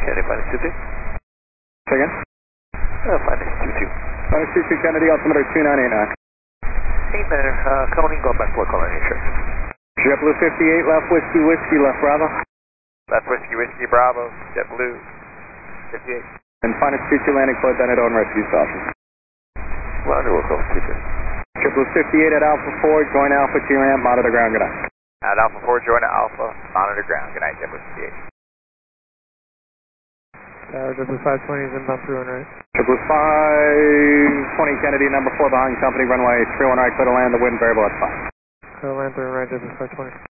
Kennedy, minus 22. Say again? Minus 22. Minus 22 Kennedy, altimeter 2989. 8 Coney, going back to local on insurance. JetBlue 58, left whiskey, whiskey, left Bravo. Left whiskey, whiskey, Bravo, JetBlue 58. And finest 22 landing for Benito and rescue station. Roger, we'll call 22. JetBlue 58 at Alpha 4, join Alpha to your ramp, monitor ground, good night. At Alpha 4, join at Alpha, monitor ground, good night, JetBlue 58. JetBlue 520 is inbound 31 right. JetBlue 520 Kennedy, number 4 behind company, runway 31 right, clear to land, the wind variable at 5. Clear to land 31 right, JetBlue 520.